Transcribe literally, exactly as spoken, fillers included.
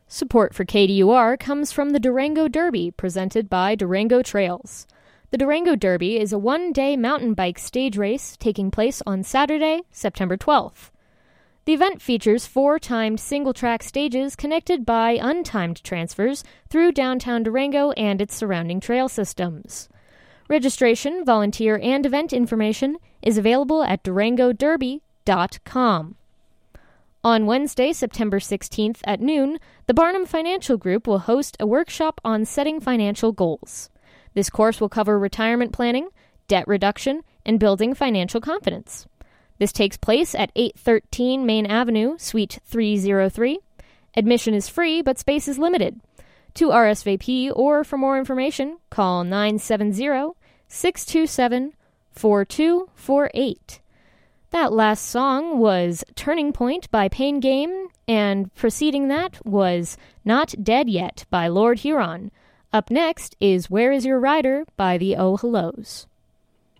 Support for K D U R comes from the Durango Derby, presented by Durango Trails. The Durango Derby is a one-day mountain bike stage race taking place on Saturday, September twelfth. The event features four timed single-track stages connected by untimed transfers through downtown Durango and its surrounding trail systems. Registration, volunteer, and event information is available at durango derby dot com. On Wednesday, September sixteenth at noon, the Barnum Financial Group will host a workshop on setting financial goals. This course will cover retirement planning, debt reduction, and building financial confidence. This takes place at eight thirteen Main Avenue, Suite three oh three. Admission is free, but space is limited. To R S V P or for more information, call nine seven zero, six two seven, four two four eight. That last song was Turning Point by Pain Game, and preceding that was Not Dead Yet by Lord Huron. Up next is Where Is Your Rider by the Oh Hellos.